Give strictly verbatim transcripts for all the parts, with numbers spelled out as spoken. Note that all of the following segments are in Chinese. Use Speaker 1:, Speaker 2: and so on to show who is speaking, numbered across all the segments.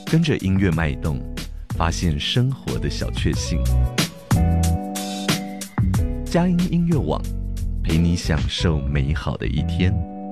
Speaker 1: 跟着音乐脉动，发现生活的小确幸。佳音音乐网，陪你享受美好的一天。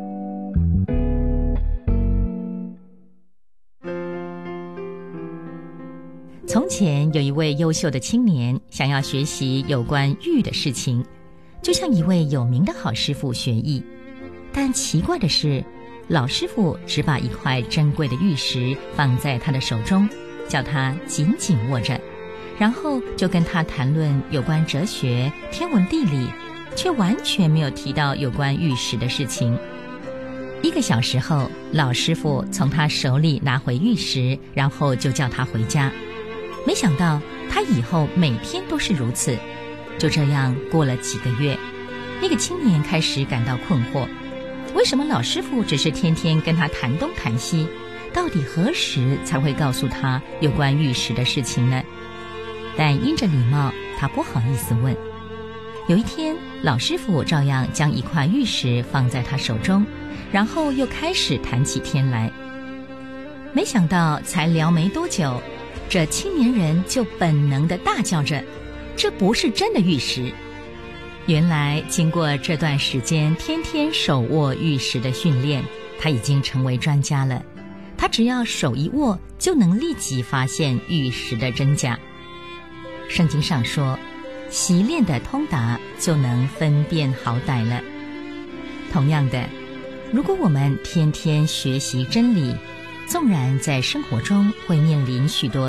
Speaker 2: 从前有一位优秀的青年，想要学习有关玉的事情，就向一位有名的好师傅学艺。但奇怪的是，老师傅只把一块珍贵的玉石放在他的手中，叫他紧紧握着，然后就跟他谈论有关哲学、天文地理，却完全没有提到有关玉石的事情。一个小时后，老师傅从他手里拿回玉石，然后就叫他回家。没想到他以后每天都是如此。就这样过了几个月，那个青年开始感到困惑，为什么老师傅只是天天跟他谈东谈西，到底何时才会告诉他有关玉石的事情呢？但因着礼貌，他不好意思问。有一天，老师傅照样将一块玉石放在他手中，然后又开始谈起天来。没想到才聊没多久，这青年人就本能地大叫着，这不是真的玉石。原来经过这段时间天天手握玉石的训练，他已经成为专家了。他只要手一握，就能立即发现玉石的真假。圣经上说，习练的通达就能分辨好歹了。同样的，如果我们天天学习真理，纵然在生活中会面临许多